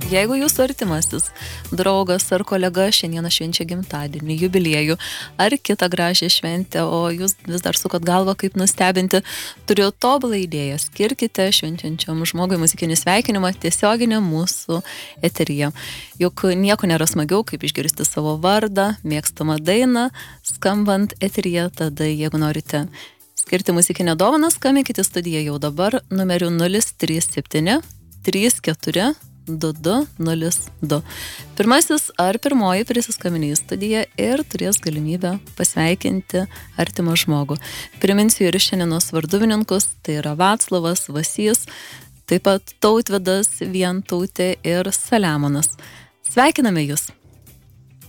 Jeigu jūsų artimasis, draugas ar kolega šiandieną švenčia gimtadienį, jubiliejų ar kitą gražią šventę, o jūs vis dar sukot galvą, kaip nustebinti, turiu tobulą idėją. Skirkite švenčiančiam žmogui muzikinį sveikinimą tiesioginę mūsų eteryje. Juk nieko nėra smagiau, kaip išgirsti savo vardą, mėgstamą dainą, skambant eteryje. Tada, jeigu norite skirti muzikinę dovaną, skambinkite į studiją jau dabar numeriu 037 34 2202. Pirmasis ar pirmoji prisiskambinė į studiją ir turės galimybę pasveikinti artimą žmogų. Priminsiu ir šiandienos varduvininkus, tai yra Vaclovas, Vasys, taip pat Tautvydas, Vientautė ir Saliamonas. Sveikiname jūs!